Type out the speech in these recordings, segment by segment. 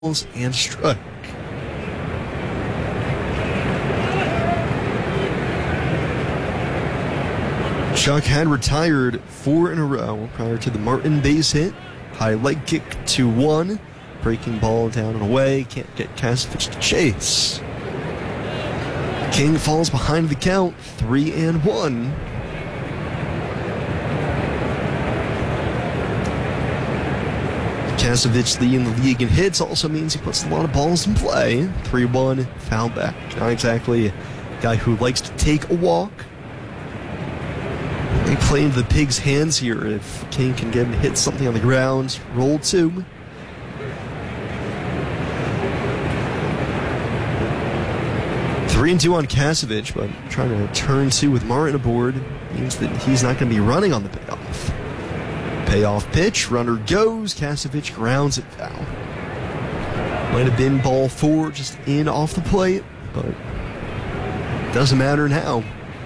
and strike. Chuck had retired 4 in a row prior to the Martin base hit. High leg kick 2-1. Breaking ball down and away. Can't get Kasevich to chase. King falls behind the count 3-1. Kasevich leading the league in hits also means he puts a lot of balls in play. 3-1, foul back. Not exactly a guy who likes to take a walk. They play into the Pig's hands here. If King can get him to hit something on the ground, roll 2. Three and 2 on Kasevich, but trying to turn 2 with Martin aboard means that he's not going to be running on the payoff. Payoff pitch, runner goes, Kasevich grounds it foul. Might have been ball 4, just in off the plate, but doesn't matter now.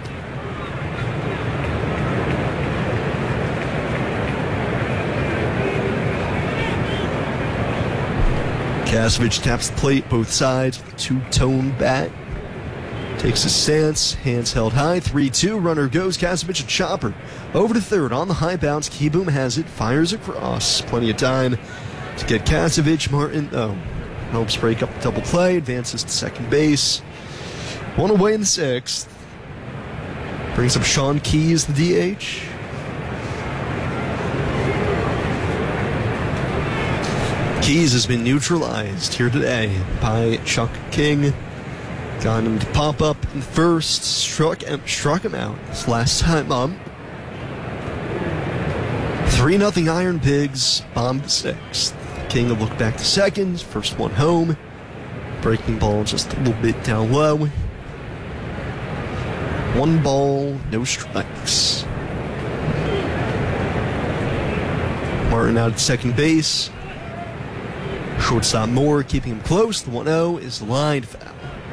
Kasevich taps the plate both sides with a 2-tone bat. Takes a stance, hands held high, 3-2, runner goes, Kasevich a chopper. Over to third, on the high bounce, Kieboom has it, fires across. Plenty of time to get Kasevich. Martin, helps break up the double play, advances to second base. 1 away in the 6th. Brings up Sean Keys, the DH. Keys has been neutralized here today by Chuck King. Got him to pop up in the first, struck him out his last time up. 3-0 Iron Pigs, bomb to 6th. King will look back to second, first one home. Breaking ball just a little bit down low. 1 ball, no strikes. Martin out at second base. Shortstop Moore keeping him close. The 1-0 is lined foul.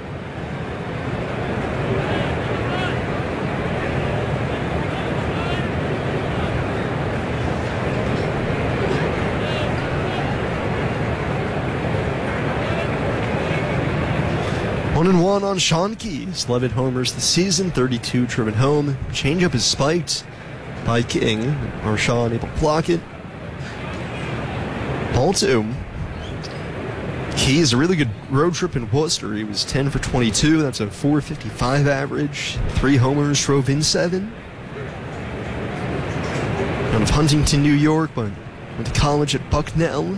One and 1 on Sean Keys. 11 homers this season, 32 driven home. Changeup is spiked by King. Marshawn able to block it. Ball 2. Keys a really good road trip in Worcester. He was 10 for 22. That's a .455 average. 3 homers, drove in 7. Out of Huntington, New York, but went to college at Bucknell.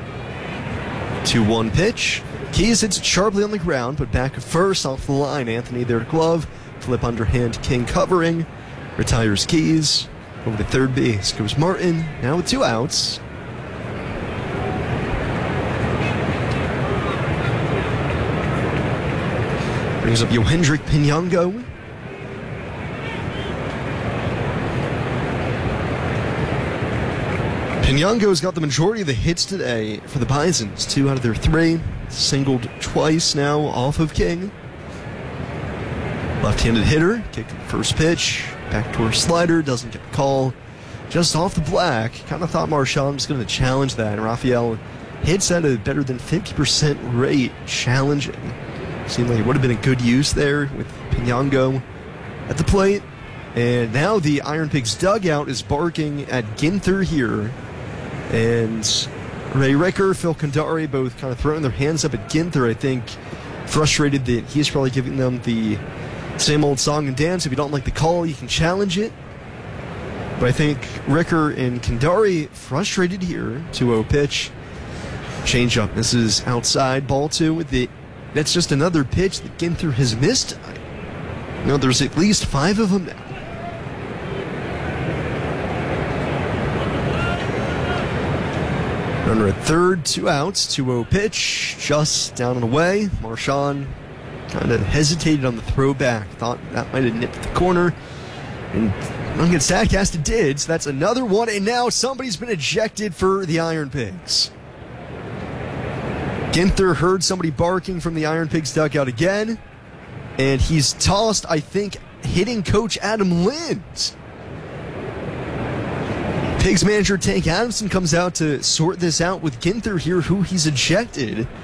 2-1 pitch. Keys hits it sharply on the ground, but back at first off the line. Anthony there to glove. Flip underhand, King covering. Retires Keys. Over to third base goes Martin. Now with 2 outs. Brings up Yohendrick Pinyango. Pinyango's got the majority of the hits today for the Bisons. 2 out of their 3. Singled twice now off of King. Left-handed hitter, kicking the first pitch. Backdoor slider, doesn't get the call. Just off the black. Kind of thought Marshawn was going to challenge that. And Raphael hits at a better than 50% rate, challenging. Seemed like it would have been a good use there with Pinyango at the plate. And now the Iron Pigs dugout is barking at Ginther here. And Ray Ricker, Phil Kandari both kind of throwing their hands up at Ginther, I think, frustrated that he's probably giving them the same old song and dance. If you don't like the call, you can challenge it. But I think Ricker and Kandari frustrated here. 2-0 pitch. Change up. This is outside. Ball 2 with the... That's just another pitch that Ginther has missed. No, there's at least 5 of them now. Runner at third, 2 outs, 2-0 pitch, just down and away. Marshawn kind of hesitated on the throwback, thought that might have nipped the corner. And Rungan Statcast it did, so that's another one, and now somebody's been ejected for the Iron Pigs. Ginther heard somebody barking from the Iron Pigs dugout again, and he's tossed, I think, hitting Coach Adam Lind. Pigs manager Tank Adamson comes out to sort this out with Ginther here, who he's ejected.